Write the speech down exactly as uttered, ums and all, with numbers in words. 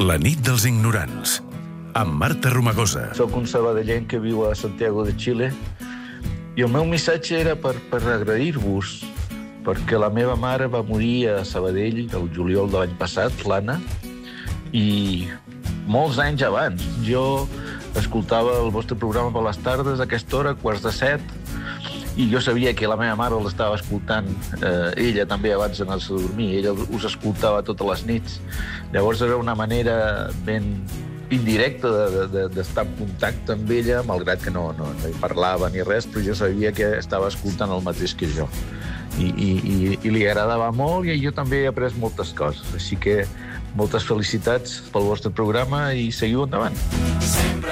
La nit dels ignorants, amb Marta Romagosa. Soc un sabadellenc que viu a Santiago de Xile i el meu missatge era per, per agrair-vos, perquè la meva mare va morir a Sabadell el juliol de l'any passat, l'Anna, i molts anys abans. Jo escoltava el vostre programa per les tardes, a aquesta hora, quarts de set, i jo sabia que la meva mare l'estava escoltant, eh, ella també abans d'anar-se a dormir, ella us escoltava totes les nits. Llavors era una manera ben indirecta d'estar de, de, de, en contacte amb ella, malgrat que no, no, no hi parlava ni res, però jo sabia que estava escoltant el mateix que jo. I, i, i, i li agradava molt i jo també he après moltes coses. Així que moltes felicitats pel vostre programa i seguiu endavant. Sempre